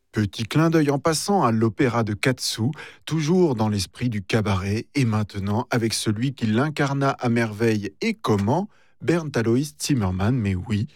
Petit clin d'œil en passant à l'opéra de Katsu, toujours dans l'esprit du cabaret, et maintenant avec celui qui l'incarna à merveille et comment, Bernd Alois Zimmermann, mais oui,